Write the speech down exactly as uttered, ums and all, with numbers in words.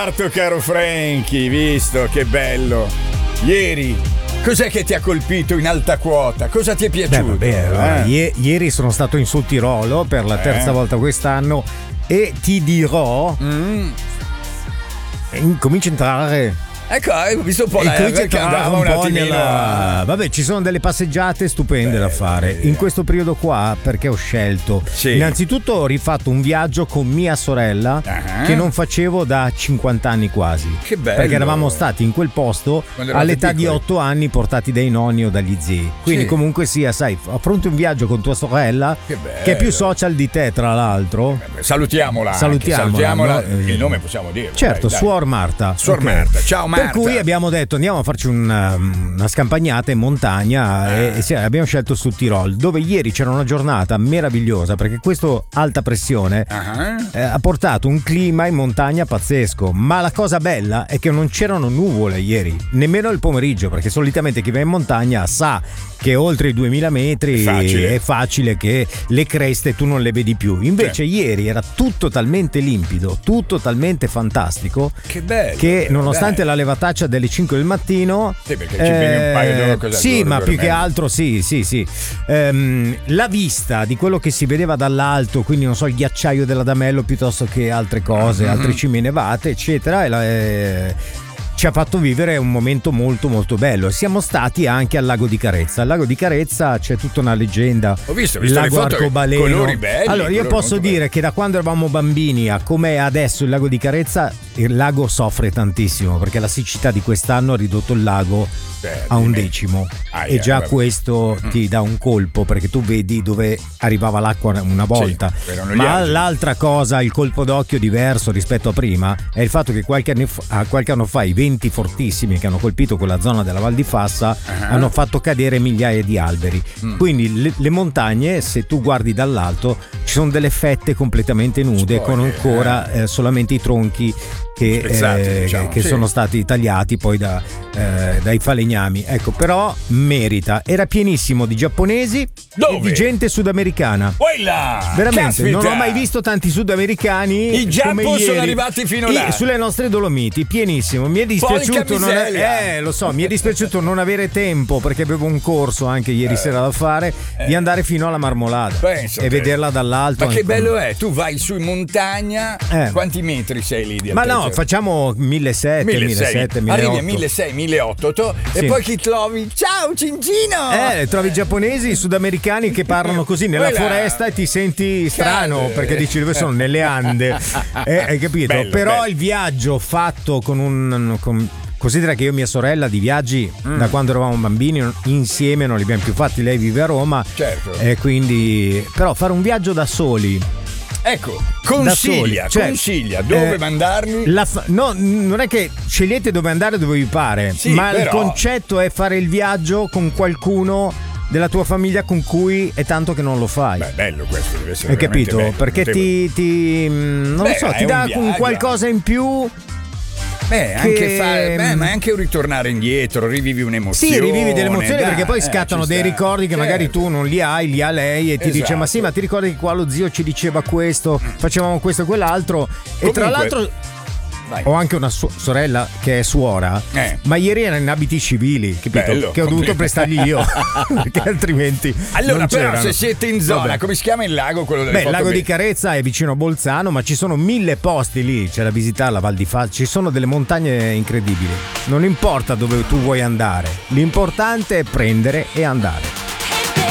Certo, caro Franky, visto che bello. Ieri, cos'è che ti ha colpito in alta quota? Cosa ti è piaciuto? Beh, vabbè, eh? i- ieri sono stato in Sul Tirolo per la terza Eh. volta quest'anno e ti dirò, Mm. comincia a entrare. Ecco, hai visto un po' E la comincia a R che entrare andava un un po' attimino nella... a- Vabbè, ci sono delle passeggiate stupende da fare in questo periodo qua, perché ho scelto Sì. innanzitutto ho rifatto un viaggio con mia sorella Ah. che non facevo da cinquanta anni quasi. Che bello. Perché eravamo stati in quel posto Quando eravate all'età di piccoli. otto anni, portati dai nonni o dagli zii. Quindi Sì. comunque sia, sai, affronti un viaggio con tua sorella Che bello. che è più social di te, tra l'altro. Salutiamola. anche, Salutiamola, salutiamola. no? Il nome possiamo dire. Certo, dai, dai. Suor Marta. Suor Ok. Marta. Ciao Marta. Per cui abbiamo detto andiamo a farci una, una scampagnata in montagna Ah. e, e sì, abbiamo scelto sul Tirol, dove ieri c'era una giornata meravigliosa perché questo alta pressione Ah. eh, ha portato un clima in montagna pazzesco, ma la cosa bella è che non c'erano nuvole ieri, nemmeno il pomeriggio, perché solitamente chi va in montagna sa che oltre i duemila metri È facile. è facile che le creste tu non le vedi più. Invece ieri era tutto talmente limpido, tutto talmente fantastico Che bello. che però, nonostante dai. la levataccia delle cinque del mattino Sì, perché ci bevi un paio d'ore, cos'è? sì, Due ore, ma due più ore che e mezza. altro sì, sì, sì. Ehm, la vista di quello che si vedeva dall'alto, quindi non so, il ghiacciaio dell'Adamello piuttosto che altre cose, Mm-hmm. altre cime nevate, eccetera, e la- eh, ci ha fatto vivere un momento molto molto bello. Siamo stati anche al lago di Carezza. Al lago di Carezza c'è tutta una leggenda. Ho visto, ho visto lago le foto, arcobaleno. colori belli, Allora io colori posso molto dire belli. che da quando eravamo bambini a com'è adesso il lago di Carezza, il lago soffre tantissimo perché la siccità di quest'anno ha ridotto il lago Beh, a un dimmi. decimo Ah, e yeah, già vabbè. questo ti dà un colpo perché tu vedi dove arrivava l'acqua una volta. Sì, erano gli ma angeli. l'altra cosa, il colpo d'occhio diverso rispetto a prima è il fatto che qualche anno fa, qualche anno fa i venti fortissimi che hanno colpito quella zona della Val di Fassa Ah. hanno fatto cadere migliaia di alberi. Mm. Quindi le, le montagne, se tu guardi dall'alto, ci sono delle fette completamente nude Spoglie, con ancora eh, solamente i tronchi che, Spezzati, eh, diciamo, che sì. sono stati tagliati poi da, eh, dai falegnami. Ecco, però merita. Era pienissimo di giapponesi Dove? e di gente sudamericana. Quella! Veramente, non Caspita! ho mai visto tanti sudamericani. I Giappo come sono ieri. arrivati fino I- là. Sulle nostre Dolomiti, pienissimo. Mi è dispiaciuto non miseria. eh, lo so, mi è dispiaciuto non avere tempo perché avevo un corso anche ieri sera da fare di andare fino alla Marmolada Pensa e te. vederla dall'alto. Ma che ancora. bello è, tu vai su in montagna, Eh. quanti metri sei lì di Ma no, altezza? facciamo millesettecento, millesettecento, Arrivi a milleottocento. millesettecento, milleottocento Sì. e poi chi trovi? Ciao Cincino! Eh, trovi giapponesi, sudamericani che parlano così nella Quella- foresta e ti senti strano Cade. perché dici dove sono? Nelle Ande. Eh, hai capito? Bello, Però bello. il viaggio fatto con un... con- Considera che io e mia sorella di viaggi Mm. da quando eravamo bambini insieme non li abbiamo più fatti, lei vive a Roma. Certo. E quindi però fare un viaggio da soli. Ecco, Da consiglia, soli, cioè, consiglia dove eh, mandarli. La fa- no, non è che scegliete dove andare dove vi pare, Sì, ma il però- concetto è fare il viaggio con qualcuno della tua famiglia con cui è tanto che non lo fai. Beh, bello questo, deve essere Hai veramente capito? bello, Perché notevole. ti, ti mm, non Beh, lo so, è ti un dà viaggio. un qualcosa in più. Beh, anche che- fare, beh, ma è anche un ritornare indietro, rivivi un'emozione. Sì, rivivi delle emozioni dai, perché poi eh, scattano ci dei sta. ricordi che magari Certo. tu non li hai, li ha lei e ti dice Esatto. ma sì, ma ti ricordi che qua lo zio ci diceva questo, facevamo questo e quell'altro e tra Comunque- l'altro Vai. ho anche una su- sorella che è suora, Eh. ma ieri era in abiti civili, capito? Bello, che ho dovuto complimenti. prestargli io perché altrimenti Allora, non però, c'erano. se siete in zona, Vabbè. come si chiama il lago? Quello delle Beh, il foto lago di belle? Carezza è vicino a Bolzano, ma ci sono mille posti lì, c'è da visitare la Val di Fassa, ci sono delle montagne incredibili. Non importa dove tu vuoi andare, l'importante è prendere e andare.